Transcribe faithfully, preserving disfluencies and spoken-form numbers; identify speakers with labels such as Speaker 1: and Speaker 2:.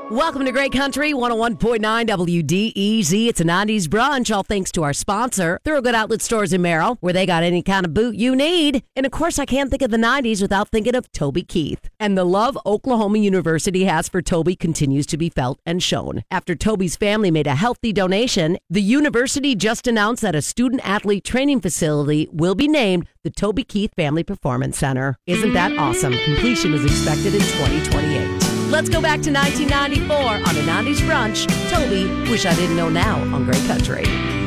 Speaker 1: Welcome to Great Country, one oh one point nine W D E Z. It's a nineties brunch, all thanks to our sponsor, Thorogood Outlet Stores in Merrill, where they got any kind of boot you need. And of course, I can't think of the nineties without thinking of Toby Keith. And the love Oklahoma University has for Toby continues to be felt and shown. After Toby's family made a healthy donation, the university just announced that a student-athlete training facility will be named the Toby Keith Family Performance Center. Isn't that awesome? Completion is expected in twenty twenty-eight. Let's go back to nineteen ninety-four on a nineties brunch. Toby, Wish I Didn't Know Now on Great Country.